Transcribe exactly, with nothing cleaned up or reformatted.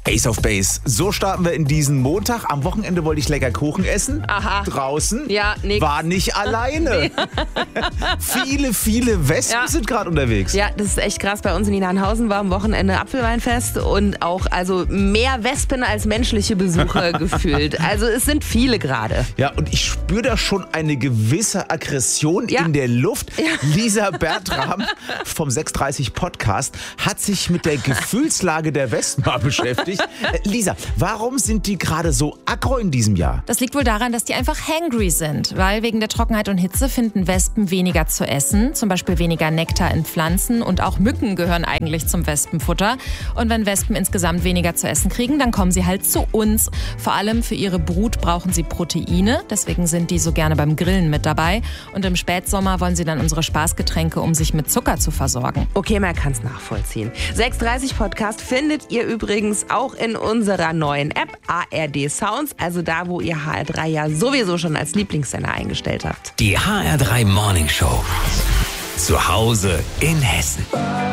Ace of Base. So starten wir in diesen Montag. Am Wochenende wollte ich lecker Kuchen essen. Aha. Draußen. Ja, nix. War nicht alleine. viele, viele Wespen Ja. sind gerade unterwegs. Ja, das ist echt krass. Bei uns in Nienhahnhausen war am Wochenende Apfelweinfest und auch also mehr Wespen als menschliche Besucher gefühlt. Also es sind viele gerade. Ja, und ich spüre da schon eine gewisse Aggression Ja. in der Luft. Ja. Lisa Bertram vom sechs dreißig Podcast hat sich mit der Gefühlslage der Wespen mal beschäftigt. Äh, Lisa, warum sind die gerade so aggro in diesem Jahr? Das liegt wohl daran, dass die einfach hangry sind, weil wegen der Trockenheit und Hitze finden Wespen weniger zu essen, zum Beispiel weniger Nektar in Pflanzen und auch Mücken gehören eigentlich zum Wespenfutter. Und wenn Wespen insgesamt weniger zu essen kriegen, dann kommen sie halt zu uns. Vor allem für ihre Brut brauchen sie Proteine, deswegen sind die so gerne beim Grillen mit dabei. Und im Spätsommer wollen sie dann unsere Spaßgetränke, um sich mit Zucker zu versorgen. Okay, man kann es nachvollziehen. sechs dreißig Podcast findet ihr übrigens auch in unserer neuen App A R D Sounds, also da, wo ihr H R drei ja sowieso schon als Lieblingssender eingestellt habt. Die H R drei Morning Show. Zu Hause in Hessen.